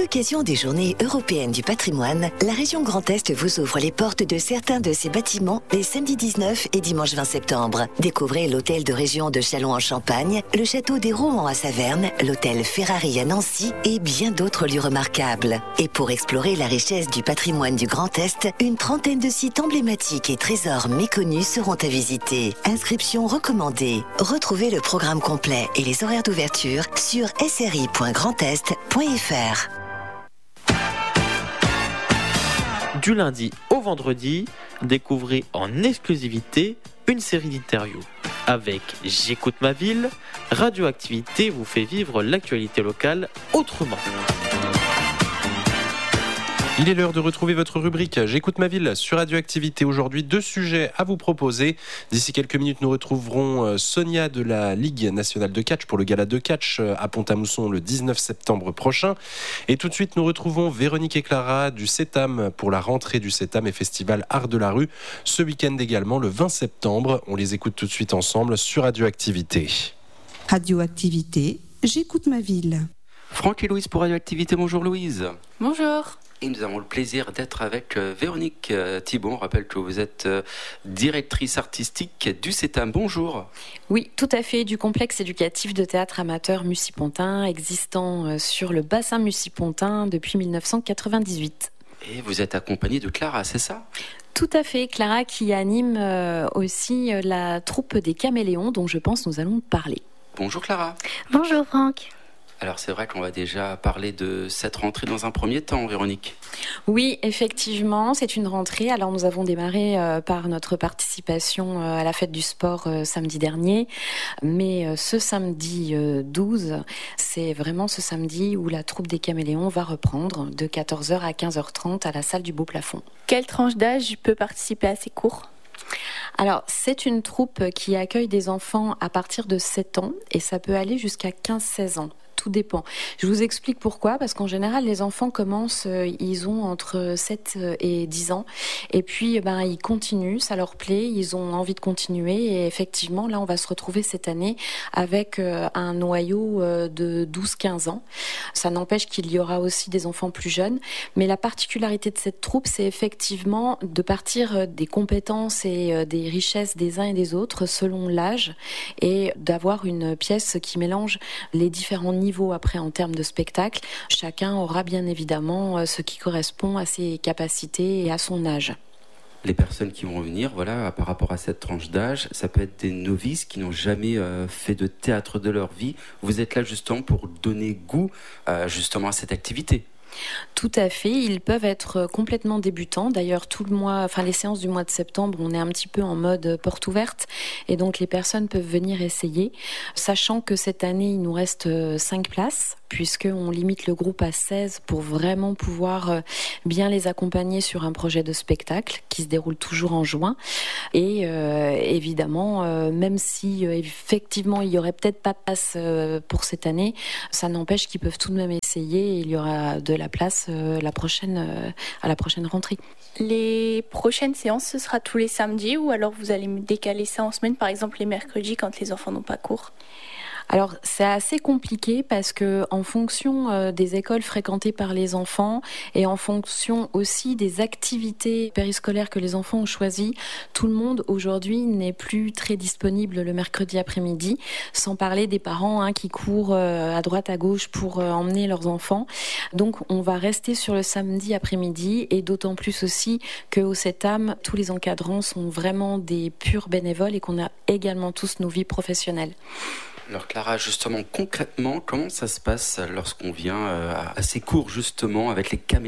l'occasion des Journées européennes du patrimoine, la région Grand Est vous ouvre les portes de certains de ses bâtiments les samedis 19 et dimanche 20 septembre. Découvrez l'hôtel de région de Châlons en Champagne, le château des Rohan à Saverne, l'hôtel Ferrari à Nancy et bien d'autres lieux remarquables. Et pour explorer la richesse du patrimoine du Grand Est, une trentaine de sites emblématiques et trésors méconnus seront à visiter. Inscription recommandée. Retrouvez le programme complet et les horaires d'ouverture sur sri.grandest.fr. Du lundi au vendredi, découvrez en exclusivité une série d'interviews. Avec J'écoute ma ville, Radioactivité vous fait vivre l'actualité locale autrement. Il est l'heure de retrouver votre rubrique J'écoute ma ville sur Radioactivité. Aujourd'hui, 2 sujets à vous proposer. D'ici quelques minutes, nous retrouverons Sonia de la Ligue nationale de catch pour le gala de catch à Pont-à-Mousson le 19 septembre prochain. Et tout de suite, nous retrouvons Véronique et Clara du CETAM pour la rentrée du CETAM et festival Art de la rue. Ce week-end également, le 20 septembre. On les écoute tout de suite ensemble sur Radioactivité. Radioactivité, j'écoute ma ville. Franck et Louise pour Radioactivité. Bonjour Louise. Bonjour. Et nous avons le plaisir d'être avec Véronique Thibault. On rappelle que vous êtes directrice artistique du CETAM. Bonjour. Oui, tout à fait, du complexe éducatif de théâtre amateur Mussy-Pontin, existant sur le bassin Mussy-Pontin depuis 1998. Et vous êtes accompagnée de Clara, c'est ça ? Tout à fait, Clara qui anime aussi la troupe des Caméléons, dont je pense nous allons parler. Bonjour Clara. Bonjour Franck. Alors c'est vrai qu'on va déjà parler de cette rentrée dans un premier temps, Véronique. Oui, effectivement, c'est une rentrée. Alors nous avons démarré par notre participation à la fête du sport samedi dernier. Mais ce samedi 12, c'est vraiment ce samedi où la troupe des Caméléons va reprendre de 14h à 15h30 à la salle du Beau Plafond. Quelle tranche d'âge peut participer à ces cours ? Alors, c'est une troupe qui accueille des enfants à partir de 7 ans et ça peut aller jusqu'à 15-16 ans. Tout dépend. Je vous explique pourquoi, parce qu'en général, les enfants commencent, ils ont entre 7 et 10 ans, et puis ils continuent, ça leur plaît, ils ont envie de continuer, et effectivement, là, on va se retrouver cette année avec un noyau de 12-15 ans. Ça n'empêche qu'il y aura aussi des enfants plus jeunes, mais la particularité de cette troupe, c'est effectivement de partir des compétences et des richesses des uns et des autres selon l'âge, et d'avoir une pièce qui mélange les différents niveaux après en termes de spectacle. Chacun aura bien évidemment ce qui correspond à ses capacités et à son âge. Les personnes qui vont venir, voilà, par rapport à cette tranche d'âge, ça peut être des novices qui n'ont jamais fait de théâtre de leur vie. Vous êtes là justement pour donner goût justement à cette activité. Tout à fait, ils peuvent être complètement débutants. D'ailleurs, tout le mois, les séances du mois de septembre, on est un petit peu en mode porte ouverte et donc les personnes peuvent venir essayer, sachant que cette année, il nous reste 5 places puisqu'on limite le groupe à 16 pour vraiment pouvoir bien les accompagner sur un projet de spectacle qui se déroule toujours en juin. Et évidemment, même si effectivement il n'y aurait peut-être pas de place pour cette année, ça n'empêche qu'ils peuvent tout de même essayer et il y aura de la place à la prochaine rentrée. Les prochaines séances, ce sera tous les samedis ou alors vous allez décaler ça en semaine, par exemple les mercredis quand les enfants n'ont pas cours ? Alors c'est assez compliqué parce que en fonction des écoles fréquentées par les enfants et en fonction aussi des activités périscolaires que les enfants ont choisies, tout le monde aujourd'hui n'est plus très disponible le mercredi après-midi, sans parler des parents qui courent à droite à gauche pour emmener leurs enfants. Donc on va rester sur le samedi après-midi et d'autant plus aussi qu'au CETAM, tous les encadrants sont vraiment des purs bénévoles et qu'on a également tous nos vies professionnelles. Alors Clara, justement, concrètement, comment ça se passe lorsqu'on vient à ces cours justement avec les Caméléons ?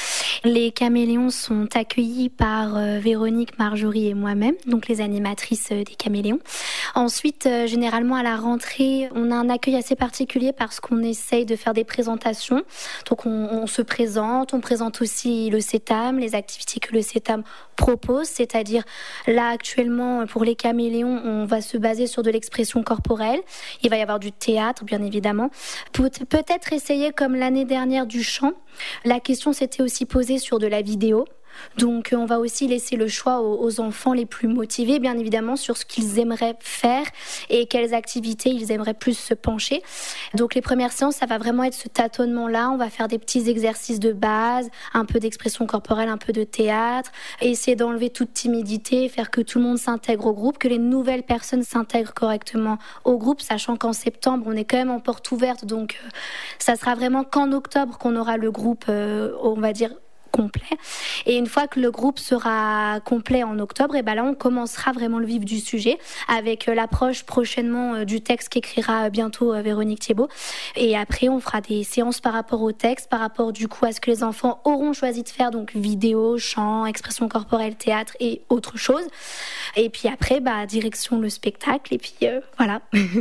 Les Caméléons sont accueillis par Véronique, Marjorie et moi-même, donc les animatrices des Caméléons. Ensuite, généralement à la rentrée, on a un accueil assez particulier parce qu'on essaye de faire des présentations. Donc on se présente, on présente aussi le CETAM, les activités que le CETAM propose, c'est-à-dire là actuellement pour les Caméléons, on va se baser sur de l'expression corporelle. Il va y avoir du théâtre, bien évidemment. Peut-être essayer comme l'année dernière du chant. La question s'était aussi posée sur de la vidéo. Donc on va aussi laisser le choix aux enfants les plus motivés, bien évidemment, sur ce qu'ils aimeraient faire et quelles activités ils aimeraient plus se pencher. Donc les premières séances, ça va vraiment être ce tâtonnement-là. On va faire des petits exercices de base, un peu d'expression corporelle, un peu de théâtre, et essayer d'enlever toute timidité, faire que tout le monde s'intègre au groupe, que les nouvelles personnes s'intègrent correctement au groupe, sachant qu'en septembre, on est quand même en porte ouverte, donc ça sera vraiment qu'en octobre qu'on aura le groupe, on va dire, complet. Et une fois que le groupe sera complet en octobre, et ben là on commencera vraiment le vif du sujet avec l'approche prochainement du texte qu'écrira bientôt Véronique Thiebaud. Et après on fera des séances par rapport au texte, par rapport du coup à ce que les enfants auront choisi de faire, donc vidéo, chant, expression corporelle, théâtre et autre chose. Et puis après, direction le spectacle et puis voilà.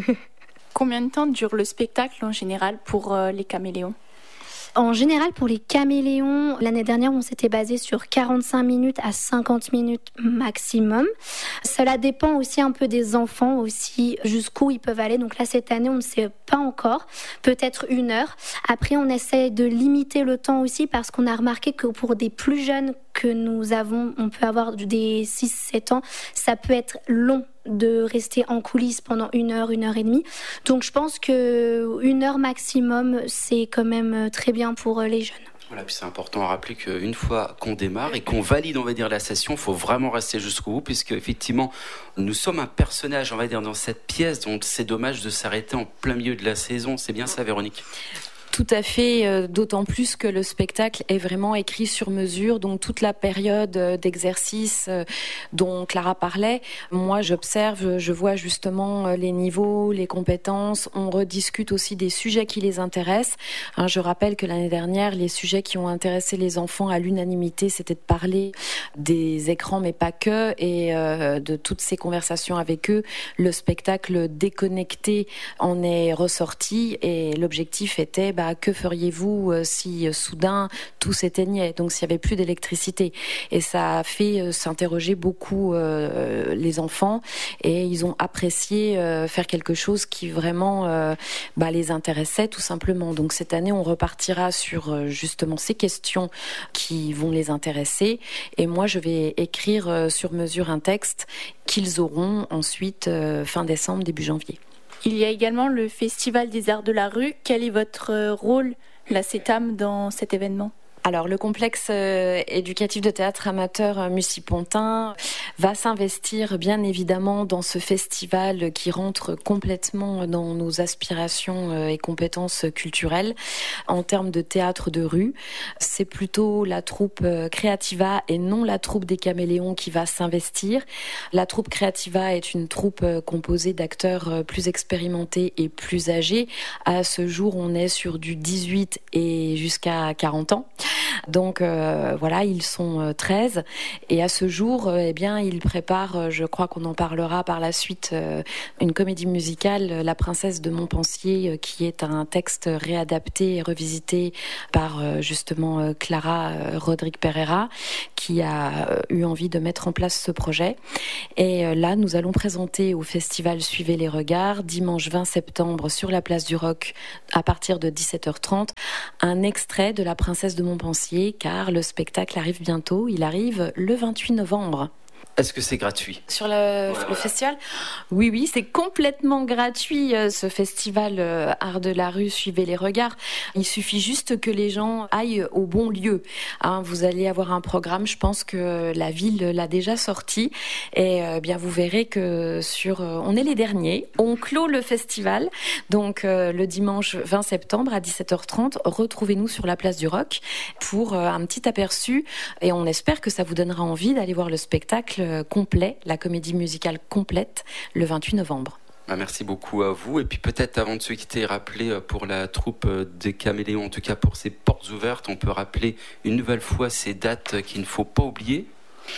Combien de temps dure le spectacle en général pour les caméléons ? En général, pour les caméléons, l'année dernière, on s'était basé sur 45 minutes à 50 minutes maximum. Cela dépend aussi un peu des enfants, aussi jusqu'où ils peuvent aller. Donc là, cette année, on ne sait pas encore. Peut-être 1 heure. Après, on essaie de limiter le temps aussi parce qu'on a remarqué que pour des plus jeunes que nous avons, on peut avoir des 6-7 ans, ça peut être long de rester en coulisses pendant 1 heure, 1 heure et demie. Donc je pense que 1 heure maximum, c'est quand même très bien pour les jeunes. Voilà, puis c'est important à rappeler qu'une fois qu'on démarre et qu'on valide, on va dire, la session, il faut vraiment rester jusqu'au bout, puisque effectivement, nous sommes un personnage, on va dire, dans cette pièce, donc c'est dommage de s'arrêter en plein milieu de la saison. C'est bien ça, Véronique ? Tout à fait, d'autant plus que le spectacle est vraiment écrit sur mesure, donc toute la période d'exercice dont Clara parlait, moi j'observe, je vois justement les niveaux, les compétences, on rediscute aussi des sujets qui les intéressent. Je rappelle que l'année dernière, les sujets qui ont intéressé les enfants à l'unanimité, c'était de parler des écrans, mais pas que, et de toutes ces conversations avec eux. Le spectacle déconnecté en est ressorti, et l'objectif était que feriez-vous si soudain tout s'éteignait, donc s'il n'y avait plus d'électricité. Et ça a fait s'interroger beaucoup les enfants, et ils ont apprécié faire quelque chose qui vraiment les intéressait tout simplement. Donc cette année, on repartira sur justement ces questions qui vont les intéresser, et moi je vais écrire sur mesure un texte qu'ils auront ensuite fin décembre, début janvier. Il y a également le Festival des Arts de la Rue. Quel est votre rôle, la CETAM, dans cet événement ? Alors, le complexe éducatif de théâtre amateur Mussy-Pontin va s'investir bien évidemment dans ce festival qui rentre complètement dans nos aspirations et compétences culturelles. En termes de théâtre de rue, c'est plutôt la troupe Creativa et non la troupe des Caméléons qui va s'investir. La troupe Creativa est une troupe composée d'acteurs plus expérimentés et plus âgés. À ce jour, on est sur du 18 et jusqu'à 40 ans. Donc voilà, ils sont 13, et à ce jour, ils préparent, je crois qu'on en parlera par la suite, une comédie musicale, La Princesse de Montpensier, qui est un texte réadapté et revisité par justement Clara Rodrigue Pereira, qui a eu envie de mettre en place ce projet. Et là, nous allons présenter au festival Suivez les Regards, dimanche 20 septembre, sur la place du Roc, à partir de 17h30, un extrait de La Princesse de Montpensier, car le spectacle arrive bientôt, il arrive le 28 novembre. Est-ce que c'est gratuit ? Sur le festival ? Oui, c'est complètement gratuit, ce festival Art de la Rue, Suivez les Regards. Il suffit juste que les gens aillent au bon lieu. Vous allez avoir un programme, je pense que la ville l'a déjà sorti, et vous verrez que on est les derniers. On clôt le festival, donc le dimanche 20 septembre à 17h30, retrouvez-nous sur la place du Roc pour un petit aperçu, et on espère que ça vous donnera envie d'aller voir le spectacle complet, la comédie musicale complète, le 28 novembre. Merci beaucoup à vous. Et puis peut-être avant de se quitter, rappeler pour la troupe des Caméléons, en tout cas pour ces portes ouvertes, on peut rappeler une nouvelle fois ces dates qu'il ne faut pas oublier.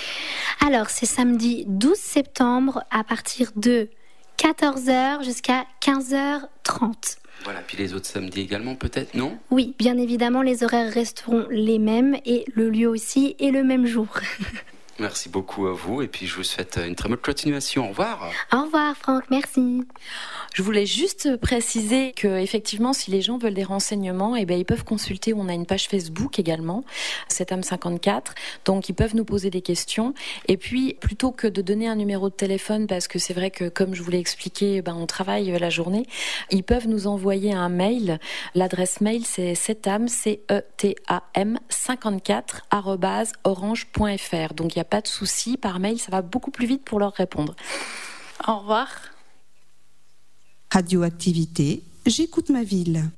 Alors c'est samedi 12 septembre à partir de 14h jusqu'à 15h30. Voilà, puis les autres samedis également peut-être, non ? Oui, bien évidemment, les horaires resteront les mêmes, et le lieu aussi, et le même jour. Merci beaucoup à vous et puis je vous souhaite une très bonne continuation. Au revoir. Au revoir Franck, merci. Je voulais juste préciser que effectivement, si les gens veulent des renseignements, ils peuvent consulter. On a une page Facebook également, Setam 54. Donc ils peuvent nous poser des questions. Et puis plutôt que de donner un numéro de téléphone, parce que c'est vrai que comme je vous l'ai expliqué, on travaille la journée, ils peuvent nous envoyer un mail. L'adresse mail c'est setam, CETAM 54@orange.fr. Donc il n'y a pas de souci, par mail ça va beaucoup plus vite pour leur répondre. Au revoir. Radioactivité, j'écoute ma ville.